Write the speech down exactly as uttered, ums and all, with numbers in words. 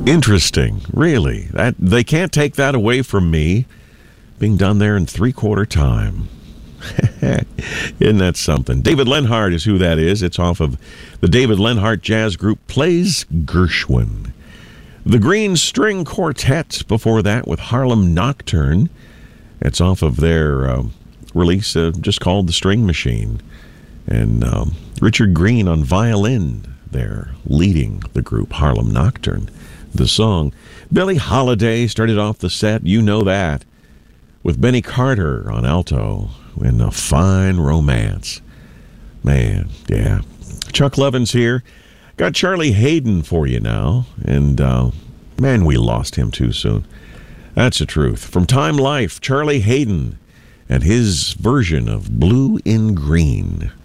Interesting, really. That they can't take that away from me. Being done there in three-quarter time. Isn't that something? David Lenhart is who that is. It's off of the David Lenhart Jazz Group Plays Gershwin. The Green String Quartet before that with Harlem Nocturne. It's off of their uh, release uh, just called The String Machine. And um, Richard Green on violin there, leading the group Harlem Nocturne. The song. Billie Holiday started off the set, you know that, with Benny Carter on alto in A Fine Romance. Man, yeah. Chuck Levin's here. Got Charlie Hayden for you now. And, uh, man, we lost him too soon. That's the truth. From Time Life, Charlie Hayden and his version of Blue in Green.